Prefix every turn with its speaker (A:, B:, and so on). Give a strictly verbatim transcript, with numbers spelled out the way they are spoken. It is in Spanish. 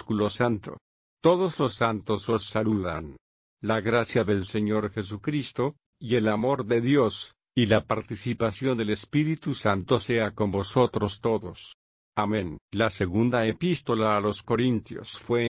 A: círculo santo. Todos los santos os saludan. La gracia del Señor Jesucristo, y el amor de Dios, y la participación del Espíritu Santo sea con vosotros todos. Amén. La segunda epístola a los Corintios fue